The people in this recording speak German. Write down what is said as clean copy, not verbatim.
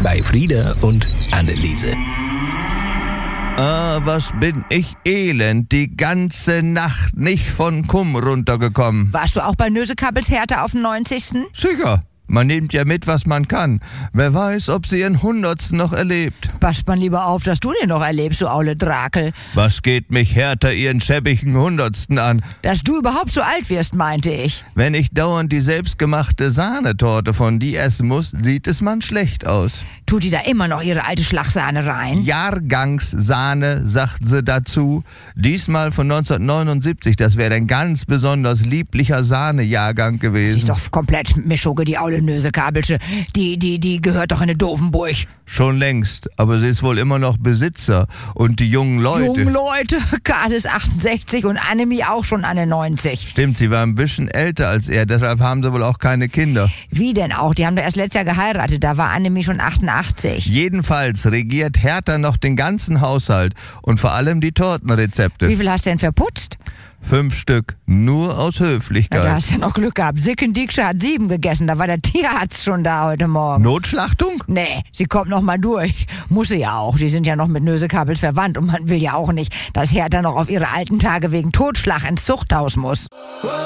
bei Frieda und Anneliese. Ah, was bin ich elend, die ganze Nacht nicht von Kumm runtergekommen. Warst du auch bei Nösekappels Hertha auf dem 90.? Sicher, man nimmt ja mit, was man kann. Wer weiß, ob sie ihren 100. noch erlebt. Passt man lieber auf, dass du den noch erlebst, du aule Drakel. Was geht mich Hertha ihren schäbigen 100. an? Dass du überhaupt so alt wirst, meinte ich. Wenn ich dauernd die selbstgemachte Sahnetorte von die essen muss, sieht es man schlecht aus. Tut die da immer noch ihre alte Schlagsahne rein? Jahrgangssahne, sagt sie dazu. Diesmal von 1979, das wäre ein ganz besonders lieblicher Sahnejahrgang Die gewesen. ist doch komplett Mischugge, die aule Nösekabelsche. Die gehört doch in eine Dovenburg. Schon längst, aber sie ist wohl immer noch Besitzer. Und die jungen Leute... Jungen Leute, Karl ist 68 und Annemie auch schon an der 90. Stimmt, sie war ein bisschen älter als er, deshalb haben sie wohl auch keine Kinder. Wie denn auch? Die haben doch erst letztes Jahr geheiratet, da war Annemie schon 88. Jedenfalls regiert Hertha noch den ganzen Haushalt und vor allem die Tortenrezepte. Wie viel hast du denn verputzt? 5 Stück, nur aus Na, da Höflichkeit. hast du ja noch Glück gehabt. Sicken Dieksche hat 7 gegessen, da war der Tierarzt schon da heute Morgen. Notschlachtung? Nee, sie kommt noch mal durch. Muss sie ja auch. Die sind ja noch mit Nösekabels verwandt und man will ja auch nicht, dass Hertha noch auf ihre alten Tage wegen Totschlag ins Zuchthaus muss.